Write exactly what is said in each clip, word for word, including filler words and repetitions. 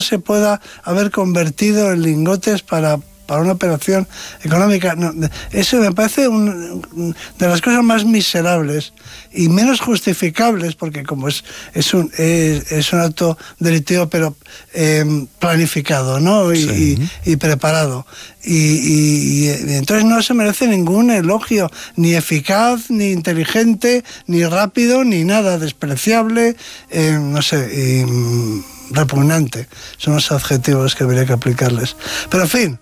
se pueda haber convertido en lingotes para, para una operación económica. No, eso me parece un, de las cosas más miserables y menos justificables, porque como es, es, un, es, es un acto delictivo, pero eh, planificado, ¿no? Y, sí. y, y preparado. Y, y, y entonces no se merece ningún elogio, ni eficaz, ni inteligente, ni rápido, ni nada, despreciable, eh, no sé, y, repugnante. Son los adjetivos que habría que aplicarles. Pero en fin,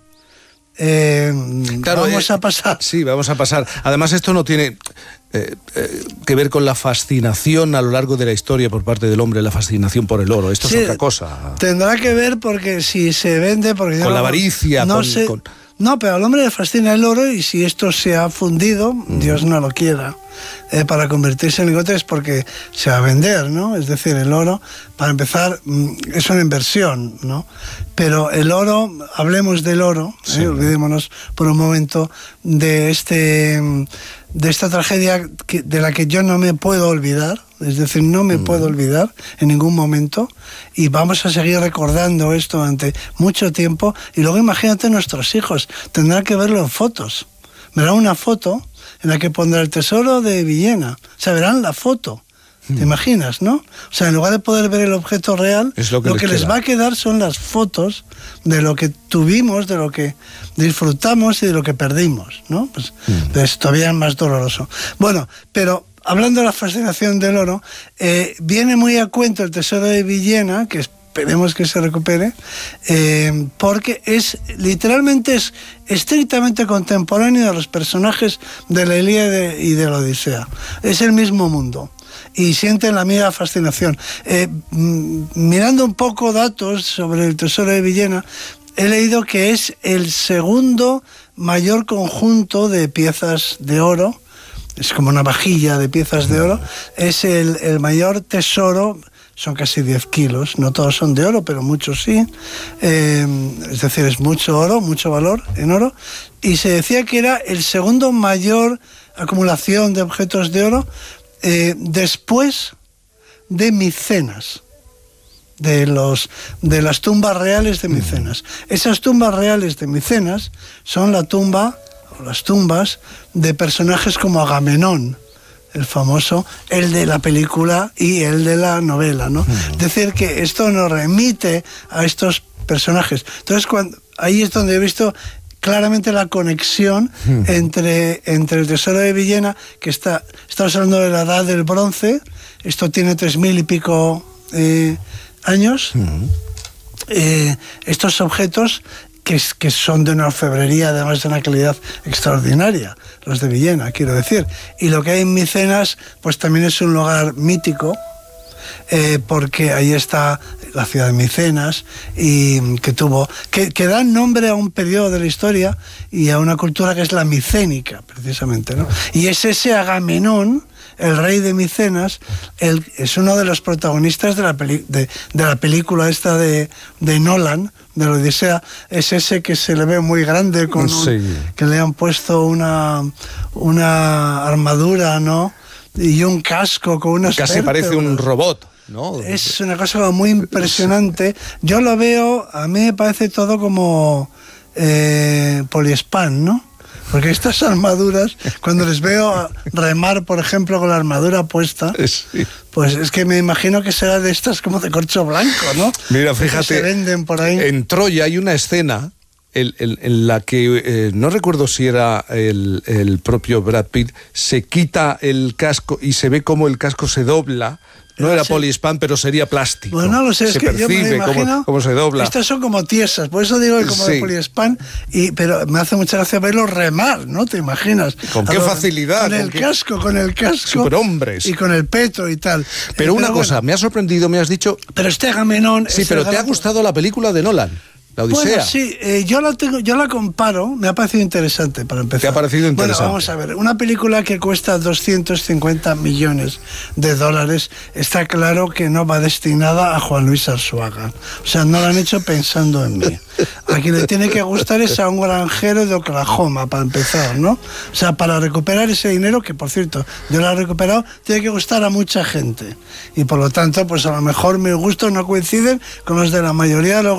eh, claro, vamos eh, a pasar. Sí, vamos a pasar. Además, esto no tiene eh, eh, que ver con la fascinación a lo largo de la historia por parte del hombre, la fascinación por el oro. Esto sí, es otra cosa. Tendrá que ver porque si se vende... porque con la avaricia, no con, sé, con... No, pero al hombre le fascina el oro y si esto se ha fundido, mm. Dios no lo quiera, eh, para convertirse en lingotes porque se va a vender, ¿no? Es decir, el oro, para empezar, es una inversión, ¿no? Pero el oro, hablemos del oro, sí. eh, olvidémonos por un momento de este de esta tragedia que, de la que yo no me puedo olvidar, es decir, no me mm. puedo olvidar en ningún momento, y vamos a seguir recordando esto durante mucho tiempo, y luego imagínate nuestros hijos, tendrán que verlo en fotos, verán una foto en la que pondrá el tesoro de Villena, o sea, verán la foto. ¿Te imaginas, no? O sea, en lugar de poder ver el objeto real, es lo que, lo les, que les va a quedar son las fotos de lo que tuvimos, de lo que disfrutamos y de lo que perdimos, ¿no? Pues mm. es todavía más doloroso. Bueno, pero hablando de la fascinación del oro, eh, viene muy a cuento el tesoro de Villena, que esperemos que se recupere, eh, porque es literalmente es estrictamente contemporáneo de los personajes de la Ilíada y de la Odisea. Es el mismo mundo. Y sienten la misma fascinación. Eh, mirando un poco datos sobre el tesoro de Villena, he leído que es el segundo mayor conjunto de piezas de oro, es como una vajilla de piezas de oro, es el, el mayor tesoro, son casi diez kilos, no todos son de oro, pero muchos sí, eh, es decir, es mucho oro, mucho valor en oro, y se decía que era el segundo mayor acumulación de objetos de oro, Eh, después de Micenas, de, los, de las tumbas reales de Micenas. Esas tumbas reales de Micenas son la tumba, o las tumbas, de personajes como Agamenón, el famoso, el de la película y el de la novela, ¿no? Es decir, que esto nos remite a estos personajes. Entonces, cuando, ahí es donde he visto claramente la conexión mm. entre, entre el tesoro de Villena, que está, estamos hablando de la edad del bronce, esto tiene tres mil y pico eh, años, mm. eh, estos objetos que, que son de una orfebrería, además de una calidad extraordinaria, los de Villena, quiero decir, y lo que hay en Micenas, pues también es un lugar mítico, Eh, porque ahí está la ciudad de Micenas y que tuvo que, que da nombre a un periodo de la historia y a una cultura que es la micénica, precisamente, ¿no? Y es ese Agamenón, el rey de Micenas, el, es uno de los protagonistas de la, peli, de, de la película esta de, de Nolan, de la Odisea, es ese que se le ve muy grande, con sí. un, que le han puesto una, una armadura, ¿no? Y un casco con unas casi vértebras. Parece un robot, ¿no? Es una cosa muy impresionante. Yo lo veo, a mí me parece todo como eh, poliespan, ¿no? Porque estas armaduras, cuando les veo remar, por ejemplo, con la armadura puesta, sí. pues es que me imagino que será de estas como de corcho blanco, ¿no? Mira, fíjate, que se venden por ahí. En Troya hay una escena en, en, en la que, eh, no recuerdo si era el, el propio Brad Pitt, se quita el casco y se ve cómo el casco se dobla. No era sí. poliespan, pero sería plástico. Bueno, no lo sé, es se que yo me imagino cómo, cómo se dobla. Estas son como tiesas, por eso digo que como sí. de poliespan, y, pero me hace mucha gracia verlo remar, ¿no? ¿Te imaginas? Con qué lo, facilidad. Con el qué... casco, con el casco. Superhombres. Y con el petro y tal. Pero eh, una pero cosa, bueno, me ha sorprendido, me has dicho... Pero este Agamenón... Sí, pero ¿te ha gustado la película de Nolan? La Odisea. Bueno, sí, eh, yo, la tengo, yo la comparo, me ha parecido interesante para empezar. ¿Te ha parecido interesante? Bueno, vamos a ver, una película que cuesta doscientos cincuenta millones de dólares, está claro que no va destinada a Juan Luis Arzuaga. O sea, no la han hecho pensando en mí. A quien le tiene que gustar es a un granjero de Oklahoma, para empezar, ¿no? O sea, para recuperar ese dinero, que por cierto, yo lo he recuperado, tiene que gustar a mucha gente. Y por lo tanto, pues a lo mejor mis gustos no coinciden con los de la mayoría de los